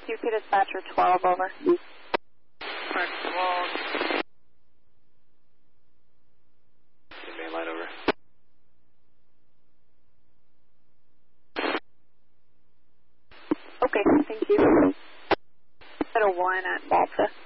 QP dispatcher 12, over. Alright, 12. Mainline over. Okay, thank you. At a 1 at Malta.